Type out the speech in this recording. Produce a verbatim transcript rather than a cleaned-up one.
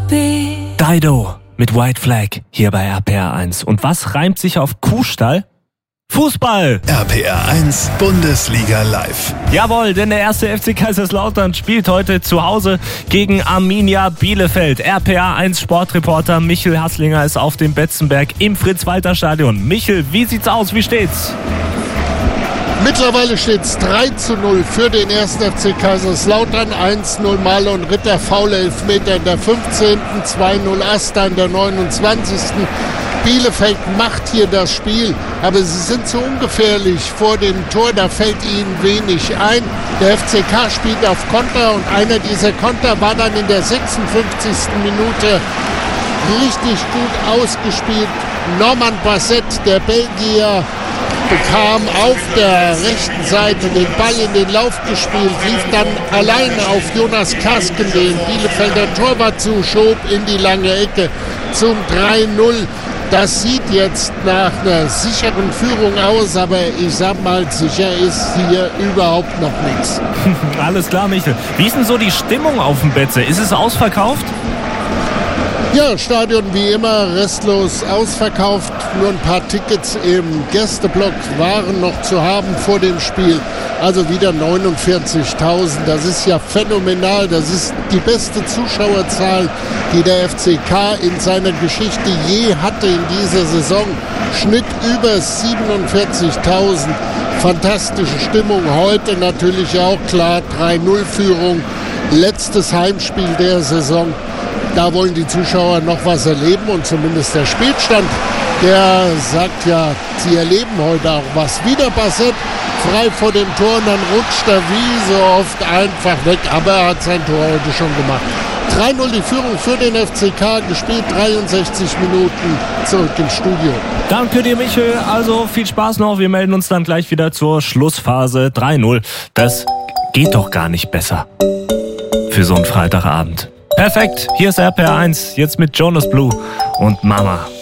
Dido mit White Flag hier bei R P R eins. Und was reimt sich auf Kuhstall? Fußball! R P R eins Bundesliga live. Jawohl, denn der erste F C Kaiserslautern spielt heute zu Hause gegen Arminia Bielefeld. R P R eins Sportreporter Michel Hasslinger ist auf dem Betzenberg im Fritz-Walter-Stadion. Michel, wie sieht's aus? Wie steht's? Mittlerweile steht es drei zu null für den ersten F C Kaiserslautern. eins zu null Marlon Ritter, faule Elfmeter in der fünfzehnten zwei zu null Asta in der neunundzwanzigsten Bielefeld macht hier das Spiel, aber sie sind so ungefährlich vor dem Tor, da fällt ihnen wenig ein. Der F C K spielt auf Konter und einer dieser Konter war dann in der sechsundfünfzigsten Minute richtig gut ausgespielt. Norman Basset, der Belgier, bekam auf der rechten Seite den Ball in den Lauf gespielt, lief dann allein auf Jonas Kasken, den Bielefelder Torwart zu, schob in die lange Ecke zum drei zu null. Das sieht jetzt nach einer sicheren Führung aus, aber ich sag mal, sicher ist hier überhaupt noch nichts. Alles klar, Michel. Wie ist denn so die Stimmung auf dem Betze? Ist es ausverkauft? Ja, Stadion wie immer restlos ausverkauft. Nur ein paar Tickets im Gästeblock waren noch zu haben vor dem Spiel. Also wieder neunundvierzigtausend. Das ist ja phänomenal. Das ist die beste Zuschauerzahl, die der F C K in seiner Geschichte je hatte in dieser Saison. Schnitt über siebenundvierzigtausend. Fantastische Stimmung. Heute natürlich auch klar drei zu null Führung. Letztes Heimspiel der Saison. Da wollen die Zuschauer noch was erleben und zumindest der Spielstand, der sagt ja, sie erleben heute auch was. Wieder Basset frei vor dem Tor und dann rutscht er wie so oft einfach weg, aber er hat sein Tor heute schon gemacht. drei zu null die Führung für den F C K, gespielt dreiundsechzig Minuten, zurück ins Studio. Danke dir, Michel. Also viel Spaß noch. Wir melden uns dann gleich wieder zur Schlussphase. drei zu null. Das geht doch gar nicht besser für so einen Freitagabend. Perfekt, hier ist R P R eins, jetzt mit Jonas Blue und Mama.